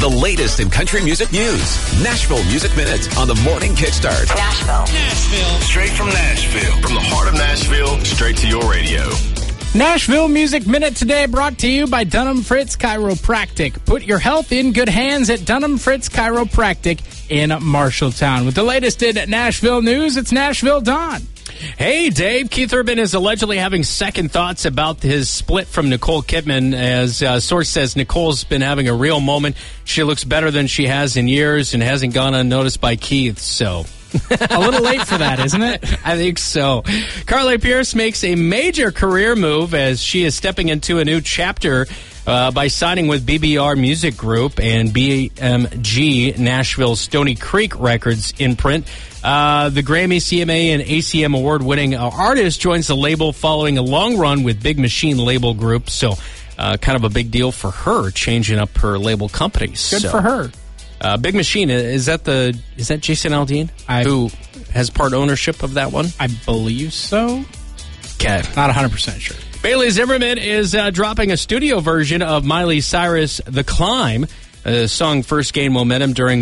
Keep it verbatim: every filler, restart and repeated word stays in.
The latest in country music news. Nashville Music Minute on the Morning Kickstart. Nashville. Nashville. Straight from Nashville. From the heart of Nashville, straight to your radio. Nashville Music Minute today brought to you by Dunham Fritz Chiropractic. Put your health in good hands at Dunham Fritz Chiropractic in Marshalltown. With the latest in Nashville news, it's Nashville Dawn. Hey, Dave. Keith Urban is allegedly having second thoughts about his split from Nicole Kidman. As a source says, Nicole's been having a real moment. She looks better than she has in years and hasn't gone unnoticed by Keith, so... A little late for that, isn't it? I think so. Carly Pearce makes a major career move as she is stepping into a new chapter uh, by signing with B B R Music Group and B M G, Nashville's Stony Creek Records imprint. Uh, the Grammy, C M A, and A C M award-winning artist joins the label following a long run with Big Machine label group, so uh, kind of a big deal for her, changing up her label companies. Good so. for her. Uh, Big Machine, is that the is that Jason Aldean I, who has part ownership of that one? I believe so. Okay. Not one hundred percent sure. Bailey Zimmerman is uh, dropping a studio version of Miley Cyrus' The Climb. The song first gained momentum during